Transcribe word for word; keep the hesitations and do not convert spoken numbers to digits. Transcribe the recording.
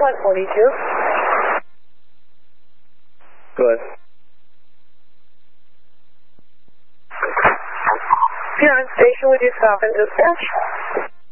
one forty-two. Go ahead. You're on station with your stop and dispatch.